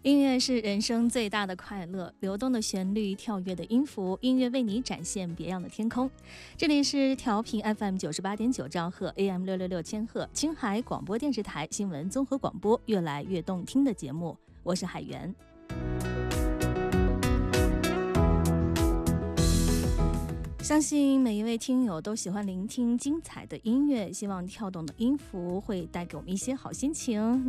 音乐是人生最大的快乐，流动的旋律，跳跃的音符，音乐为你展现别样的天空。这里是调频 FM 98.9兆赫 AM 666千赫，青海广播电视台新闻综合广播，越来越动听的节目，我是海源。相信每一位听友都喜欢聆听精彩的音乐，希望跳动的音符会带给我们一些好心情。